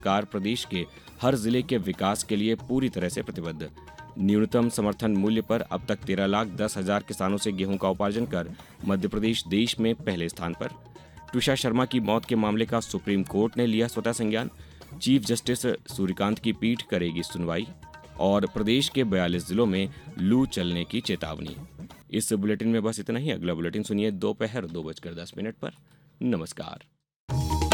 सरकार प्रदेश के हर जिले के विकास के लिए पूरी तरह से प्रतिबद्ध। न्यूनतम समर्थन मूल्य पर अब तक 13,10,000 किसानों से गेहूं का उपार्जन कर मध्य प्रदेश देश में पहले स्थान पर। ट्विशा शर्मा की मौत के मामले का सुप्रीम कोर्ट ने लिया स्वतः संज्ञान। चीफ जस्टिस सूर्यकांत की पीठ करेगी सुनवाई। और प्रदेश के 42 जिलों में लू चलने की चेतावनी। इस बुलेटिन में बस इतना ही। अगला बुलेटिन सुनिए दोपहर 2:10 पर। नमस्कार।